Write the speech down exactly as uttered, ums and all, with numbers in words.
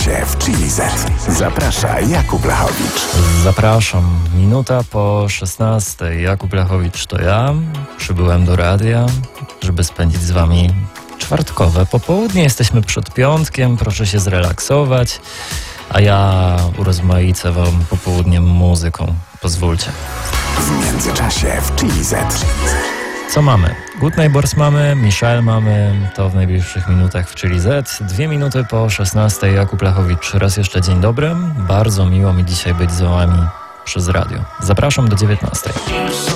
międzyczasie w Chili Z zaprasza Jakub Lechowicz. Zapraszam. Minuta po szesnastej. Jakub Lechowicz to ja. Przybyłem do radia, żeby spędzić z wami czwartkowe popołudnie. Jesteśmy przed piątkiem, proszę się zrelaksować, a ja urozmaicę wam popołudniem muzyką. Pozwólcie. W międzyczasie w Chili Z. Co mamy? Good Neighbors mamy, Michelle mamy, to w najbliższych minutach w Chili Z. Dwie minuty po szesnastej. Jakub Lechowicz. Raz jeszcze dzień dobry. Bardzo miło mi dzisiaj być z wami przez radio. Zapraszam do dziewiętnastej.